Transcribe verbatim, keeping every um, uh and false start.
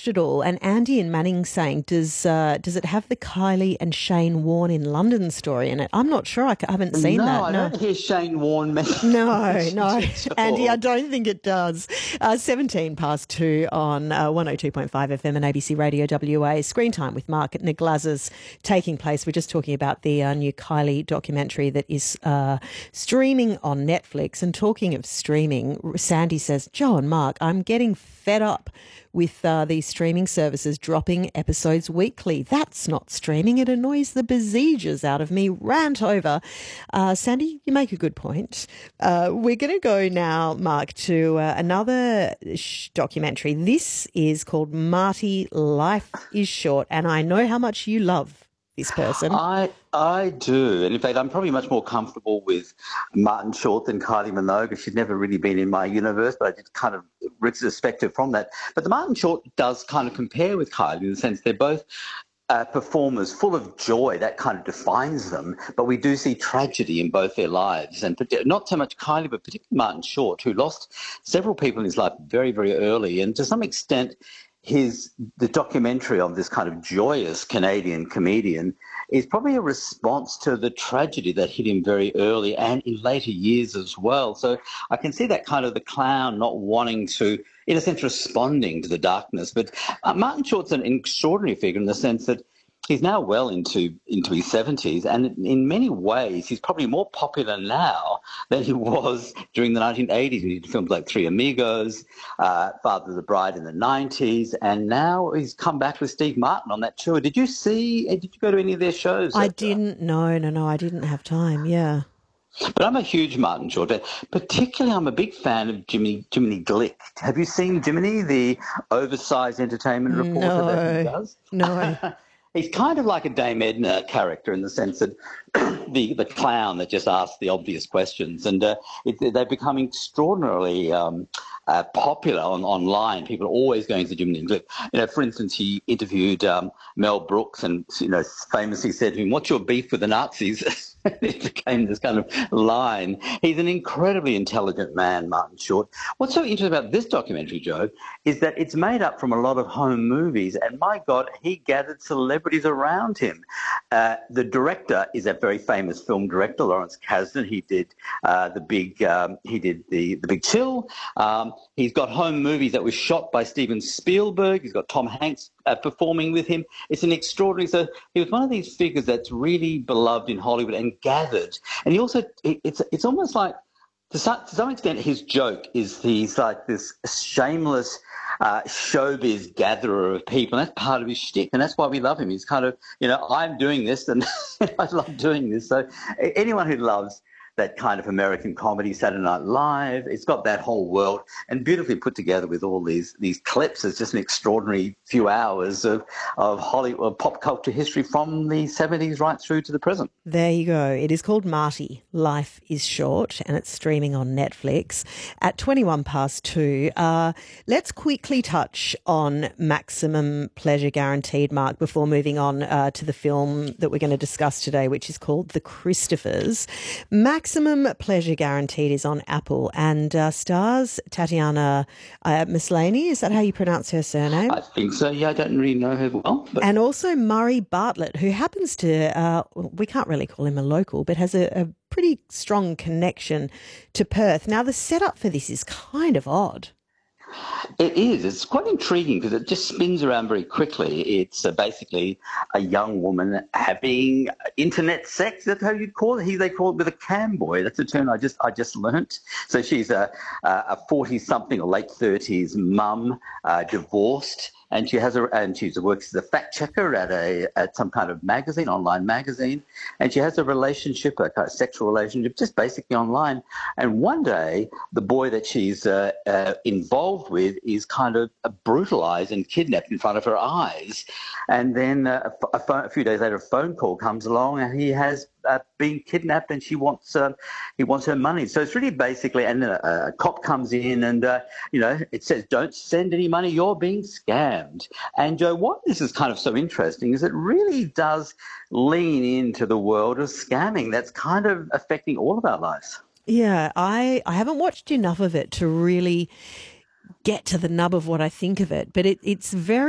watched it all, and Andy and Manning saying, does uh, does it have the Kylie and Shane Warne in London story in it? I'm not sure. I c- I haven't seen No, that. I No, don't hear Shane Warne mentioned. no, no. at Andy, I all. don't think it does. Uh, seventeen past two on uh, one oh two point five F M and A B C Radio W A. Screen Time with Mark Niglazes taking place. We're just talking about the uh, new Kylie documentary that is uh, streaming on Netflix. And talking of streaming, Sandy says, Joe and Mark, I'm getting fed up with uh, these streaming services dropping episodes weekly. That's not streaming. It annoys the bejesus out of me. Rant over. Uh, Sandy, you make a good point. Uh, we're going to go now, Mark, to uh, another sh- documentary. This is called Marty, Life is Short, and I know how much you love this person. I I do, and in fact, I'm probably much more comfortable with Martin Short than Kylie Minogue. She's never really been in my universe, but I did kind of respect her from that. But the Martin Short does kind of compare with Kylie in the sense they're both uh, performers full of joy. That kind of defines them. But we do see tragedy in both their lives, and not so much Kylie, but particularly Martin Short, who lost several people in his life very, very early, and to some extent, his the documentary of this kind of joyous Canadian comedian is probably a response to the tragedy that hit him very early and in later years as well. So I can see that kind of the clown not wanting to, in a sense, responding to the darkness. But uh, Martin Short's an extraordinary figure in the sense that he's now well into into his seventies, and in many ways he's probably more popular now than he was during the nineteen eighties. He did films like Three Amigos, uh, Father of the Bride in the nineties, and now he's come back with Steve Martin on that tour. Did you see, did you go to any of their shows? I At, uh, didn't, no, no, no, I didn't have time, yeah. But I'm a huge Martin Short fan. Particularly, I'm a big fan of Jiminy, Jiminy Glick. Have you seen Jiminy, the oversized entertainment reporter that he No, does? no. He's kind of like a Dame Edna character in the sense that the the clown that just asks the obvious questions, and uh, it, they've become extraordinarily um, uh, popular on online. People are always going to Jiminy Glick. You know, for instance, he interviewed um, Mel Brooks, and you know, famously said to him, "What's your beef with the Nazis?" It became this kind of line. He's an incredibly intelligent man, Martin Short. What's so interesting about this documentary, Joe, is that it's made up from a lot of home movies, and my God, he gathered celebrities around him. Uh, the director is a very famous film director, Lawrence Kasdan. He did uh, the big, um, he did the the Big Chill. Um, he's got home movies that were shot by Steven Spielberg. He's got Tom Hanks uh, performing with him. It's an extraordinary. So he was one of these figures that's really beloved in Hollywood and gathered. And he also, it's it's almost like, to some, to some extent, his joke is he's like this shameless uh, showbiz gatherer of people. And that's part of his shtick, and that's why we love him. He's kind of, you know, I'm doing this, and I love doing this. So anyone who loves that kind of American comedy, Saturday Night Live, it's got that whole world, and beautifully put together with all these these clips. It's just an extraordinary few hours of, of Hollywood pop culture history from the seventies right through to the present. There you go. It is called Marty, Life is Short, and it's streaming on Netflix at twenty-one past two. Uh, let's quickly touch on Maximum Pleasure Guaranteed, Mark, before moving on uh, to the film that we're going to discuss today, which is called The Christophers. Maximum Pleasure Guaranteed is on Apple and uh, stars Tatiana uh, Maslany. Is that how you pronounce her surname? I think so. Yeah, I don't really know her well. But And also Murray Bartlett, who happens to, uh, we can't really call him a local, but has a, a pretty strong connection to Perth. Now, the setup for this is kind of odd. it is. It's quite intriguing because it just spins around very quickly. It's uh, basically a young woman having internet sex. That's how you'd call it. He they call it with a cam boy. That's a term I just I just learnt. So she's a a forty-something or late thirties mum, uh, divorced. And she has a, and she works as a fact checker at a at some kind of magazine, online magazine, and she has a relationship, a kind of sexual relationship, just basically online. And one day, the boy that she's uh, uh, involved with is kind of brutalized and kidnapped in front of her eyes. And then uh, a, phone, a few days later, a phone call comes along, and he has uh, been kidnapped, and she wants uh, he wants her money. So it's really basically, and a, a cop comes in, and uh, you know, it says, "Don't send any money. You're being scammed." And Joe, what this is kind of so interesting is it really does lean into the world of scamming that's kind of affecting all of our lives. Yeah, I, I haven't watched enough of it to really get to the nub of what I think of it, but it, it's very